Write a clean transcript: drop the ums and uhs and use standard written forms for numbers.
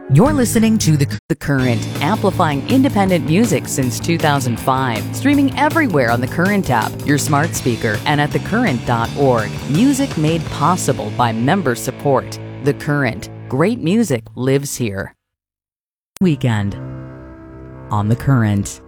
You're listening to The Current, amplifying independent music since 2005. Streaming everywhere on the Current app, your smart speaker, and at thecurrent.org. Music made possible by member support. The Current. Great music lives here. Weekend on The Current.